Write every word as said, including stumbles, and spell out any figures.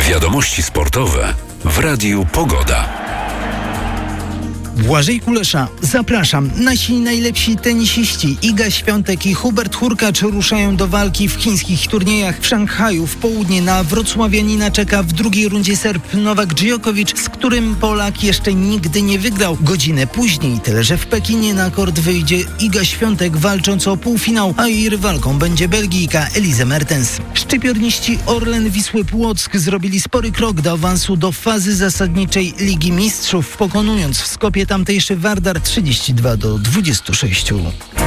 Wiadomości sportowe w Radiu Pogoda. Błażej Kulesza, zapraszam. Nasi najlepsi tenisiści Iga Świątek i Hubert Hurkacz ruszają do walki w chińskich turniejach. W Szanghaju w południe na wrocławianina czeka w drugiej rundzie Serb Nowak Djokovic, z którym Polak jeszcze nigdy nie wygrał. Godzinę później, tyle że w Pekinie na kort wyjdzie Iga Świątek, walcząc o półfinał, a jej rywalką będzie Belgijka Elise Mertens. Szczypiorniści Orlen Wisły Płock zrobili spory krok do awansu do fazy zasadniczej Ligi Mistrzów, pokonując w Skopie tamtejszy Wardar trzydzieści dwa do dwudziestu sześciu.